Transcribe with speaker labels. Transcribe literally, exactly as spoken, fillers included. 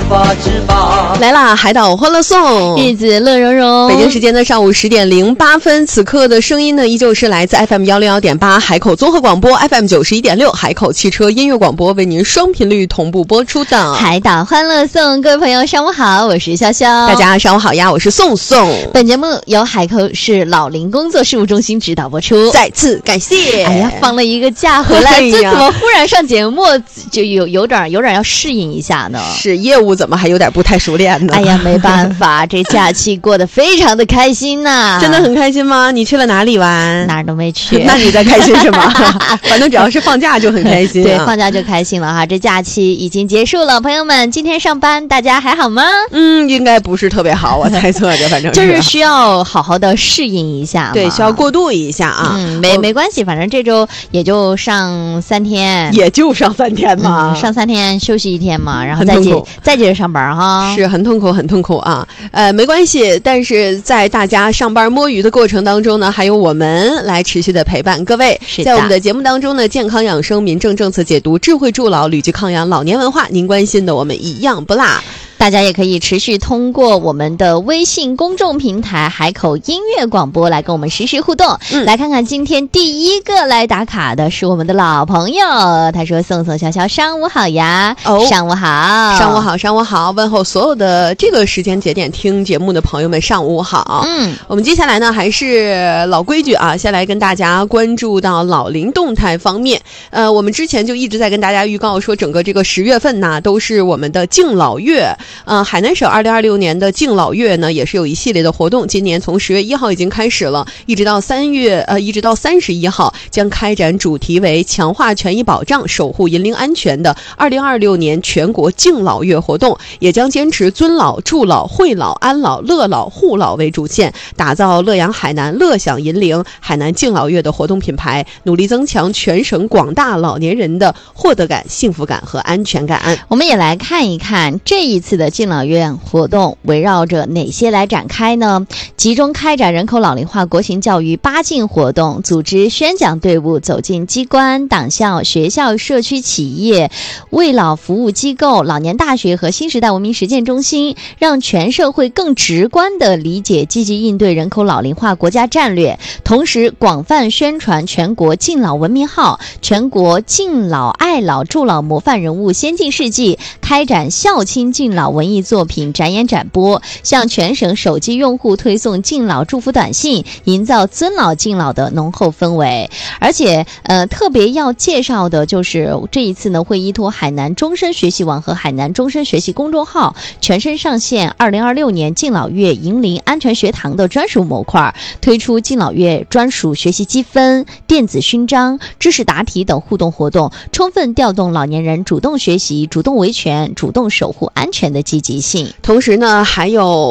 Speaker 1: 法之宝。
Speaker 2: 来啦，海岛欢乐颂，
Speaker 3: 日子乐融融。
Speaker 2: 北京时间的上午十点零八分，此刻的声音呢，依旧是来自 F M 幺零幺点八海口综合广播 F M 九十一点六海口汽车音乐广播为您双频率同步播出的
Speaker 3: 海岛欢乐颂。各位朋友，上午好，我是潇潇。
Speaker 2: 大家上午好呀，我是宋宋。
Speaker 3: 本节目由海口市老龄工作事务中心指导播出，
Speaker 2: 再次感谢。
Speaker 3: 哎呀，放了一个假回来，这怎么忽然上节目就有有点有点要适应一下呢？
Speaker 2: 是业务怎么还有点不太熟练呢？
Speaker 3: 哎呀，没办法，这假期过得非常的开心呐、啊！
Speaker 2: 真的很开心吗？你去了哪里玩？
Speaker 3: 哪儿都没去。
Speaker 2: 那你在开心什么？反正只要是放假就很开心、啊。
Speaker 3: 对，放假就开心了哈。这假期已经结束了，朋友们，今天上班大家还好吗？
Speaker 2: 嗯，应该不是特别好，我猜测着，反正
Speaker 3: 是就是需要好好的适应一下嘛。
Speaker 2: 对，需要过渡一下啊。
Speaker 3: 嗯，没没关系，反正这周也就上三天，
Speaker 2: 也就上三天嘛、
Speaker 3: 嗯，上三天休息一天嘛，然后再接再接着上班哈。
Speaker 2: 是很痛苦，很痛苦啊。呃，没关系，但是在大家上班摸鱼的过程当中呢，还有我们来持续的陪伴各位。在我们的节目当中呢，健康养生、民政政策解读、智慧助老、旅居抗氧、老年文化，您关心的我们一样不落。
Speaker 3: 大家也可以持续通过我们的微信公众平台海口音乐广播来跟我们实时互动、嗯、来看看今天第一个来打卡的是我们的老朋友，他说宋宋小小上午好呀。哦，上午好
Speaker 2: 上午好上午好，问候所有的这个时间节点听节目的朋友们上午好。
Speaker 3: 嗯，
Speaker 2: 我们接下来呢还是老规矩啊，先来跟大家关注到老龄动态方面。呃，我们之前就一直在跟大家预告说，整个这个十月份呢都是我们的敬老月。呃，海南省二零二六年的敬老月呢，也是有一系列的活动。今年从十月一号已经开始了，一直到三月呃，一直到三十一号，将开展主题为强化权益保障、守护银龄安全的二零二六年全国敬老月活动，也将坚持尊老、助老、惠老、安老、乐老、护老为主线，打造乐阳海南乐享银龄海南敬老月的活动品牌，努力增强全省广大老年人的获得感、幸福感和安全感。
Speaker 3: 我们也来看一看这一次的敬老月活动围绕着哪些来展开呢？集中开展人口老龄化国情教育八敬活动，组织宣讲队伍走进机关、党校、学校、社区企业、为老服务机构、老年大学和新时代文明实践中心，让全社会更直观地理解积极应对人口老龄化国家战略，同时广泛宣传全国敬老文明号、全国敬老爱老助老模范人物先进事迹，开展孝亲敬老文艺作品展演展播，向全省手机用户推送敬老祝福短信，营造尊老敬老的浓厚氛围。而且呃，特别要介绍的就是这一次呢，会依托海南终身学习网和海南终身学习公众号全身上线二零二六年敬老月银龄安全学堂的专属模块，推出敬老月专属学习积分、电子勋章、知识答题等互动活动，充分调动老年人主动学习、主动维权、主动守护安全的积极性。
Speaker 2: 同时呢，还有